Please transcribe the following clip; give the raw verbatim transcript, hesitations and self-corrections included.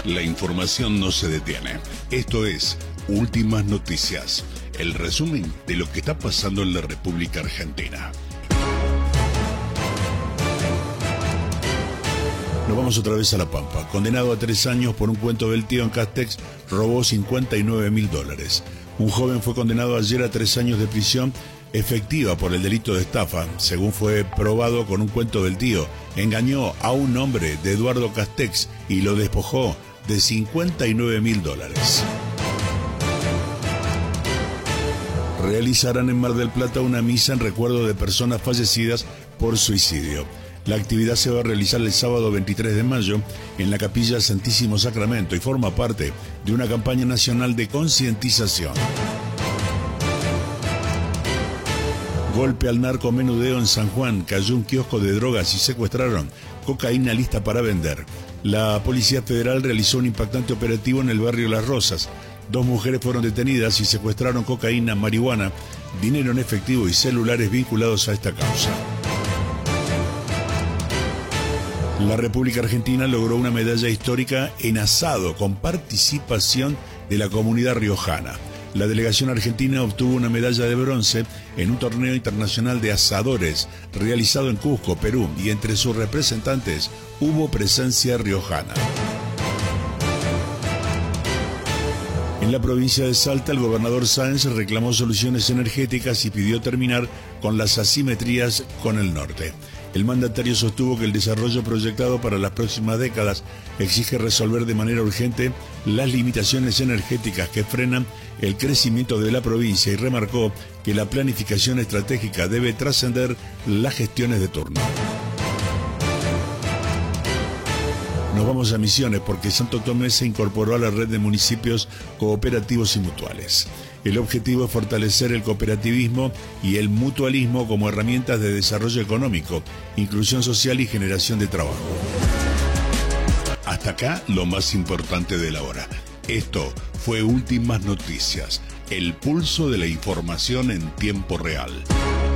La información no se detiene. Esto es Últimas Noticias, el resumen de lo que está pasando en la República Argentina. Nos vamos otra vez a La Pampa. Condenado a tres años por un cuento del tío en Castex, robó cincuenta y nueve mil dólares. Un joven fue condenado ayer a tres años de prisión efectiva por el delito de estafa. Según fue probado con un cuento del tío, engañó a un hombre de Eduardo Castex y lo despojó de cincuenta y nueve mil dólares. Realizarán en Mar del Plata una misa en recuerdo de personas fallecidas por suicidio. La actividad se va a realizar el sábado veintitrés de mayo en la Capilla Santísimo Sacramento y forma parte de una campaña nacional de concientización. Golpe al narcomenudeo en San Juan. Cayó un kiosco de drogas y secuestraron cocaína lista para vender. La Policía Federal realizó un impactante operativo en el barrio Las Rosas. Dos mujeres fueron detenidas y secuestraron cocaína, marihuana, dinero en efectivo y celulares vinculados a esta causa. La República Argentina logró una medalla histórica en asado con participación de la comunidad riojana. La delegación argentina obtuvo una medalla de bronce en un torneo internacional de asadores realizado en Cusco, Perú, y entre sus representantes hubo presencia riojana. En la provincia de Salta, el gobernador Sáenz reclamó soluciones energéticas y pidió terminar con las asimetrías con el norte. El mandatario sostuvo que el desarrollo proyectado para las próximas décadas exige resolver de manera urgente las limitaciones energéticas que frenan el crecimiento de la provincia y remarcó que la planificación estratégica debe trascender las gestiones de turno. Nos vamos a Misiones porque Santo Tomé se incorporó a la red de municipios cooperativos y mutuales. El objetivo es fortalecer el cooperativismo y el mutualismo como herramientas de desarrollo económico, inclusión social y generación de trabajo. Hasta acá lo más importante de la hora. Esto fue Últimas Noticias, el pulso de la información en tiempo real.